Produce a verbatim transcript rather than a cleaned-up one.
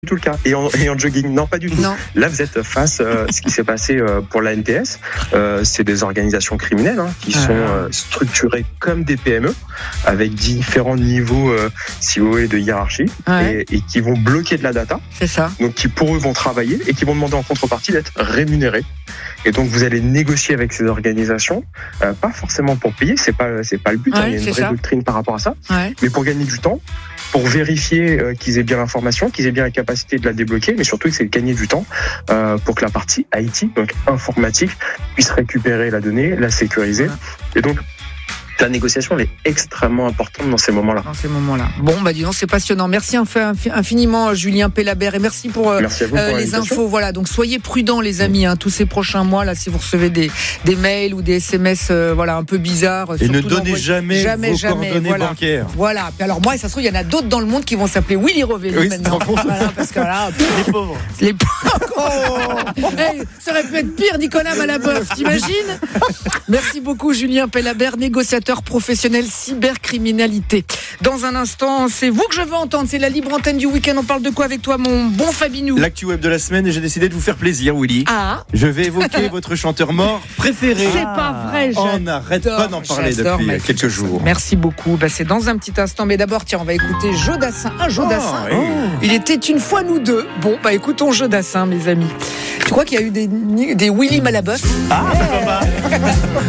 tout le cas. Et en, et en jogging, non, pas du tout. Non. Là, vous êtes face à euh, ce qui s'est passé euh, pour la N T S. Euh, c'est des organisations criminelles hein, qui sont euh, structurées comme des P M E, avec différents niveaux, euh, si vous voulez, de hiérarchie, Ouais. et, et qui vont bloquer de la data. C'est ça. Donc, qui pour eux vont travailler et qui vont demander en contrepartie d'être rémunérés. Et donc, vous allez négocier avec ces organisations, euh, pas forcément pour payer, c'est pas, c'est pas le but. Ouais, hein, il y a une c'est vraie ça. doctrine par rapport à ça, Ouais. mais pour gagner du temps, pour vérifier euh, qu'ils aient bien l'information, qu'ils aient bien la capacité de la débloquer, mais surtout que c'est de gagner du temps euh, pour que la partie I T, donc informatique, puisse récupérer la donnée, la sécuriser. Ouais. Et donc, la négociation, elle est extrêmement importante dans ces moments-là. Dans ces moments-là. Bon, bah dis donc, c'est passionnant. Merci infiniment, Julien Pellabert, et merci pour euh, Merci à vous pour euh, les l'invitation. infos. Voilà, donc soyez prudents, les amis, hein, tous ces prochains mois là, si vous recevez des des mails ou des S M S, euh, voilà, un peu bizarres. Et ne surtout donnez n'envoyez- jamais, jamais, vos jamais, coordonnées voilà. bancaires. Voilà. Puis alors moi, ça se trouve, il y en a d'autres dans le monde qui vont s'appeler Willy Revello Oui, maintenant. c'est en Voilà, parce que là, Les pauvres. les pauvres. Hey, ça aurait pu être pire, Nicolas Malaboeuf, t'imagines? Merci beaucoup, Julien Pellabert, négociateur professionnel cybercriminalité. Dans un instant, c'est vous que je veux entendre, c'est la libre antenne du week-end. On parle de quoi avec toi, mon bon Fabinou? L'actu web de la semaine, et j'ai décidé de vous faire plaisir, Willy. Ah, Je vais évoquer votre chanteur mort préféré. c'est pas vrai, On j'adore. n'arrête pas d'en parler J'adore depuis Michael quelques Jackson. jours. Merci beaucoup. Bah, c'est dans un petit instant, mais d'abord, tiens, on va écouter Jodassin. Ah, Jodassin. Oh, oui. Il était une fois nous deux. Bon, bah écoutons Jodassin, mes amis. Tu crois qu'il y a eu des, des Willy Malaboeuf? Ah, pas mal.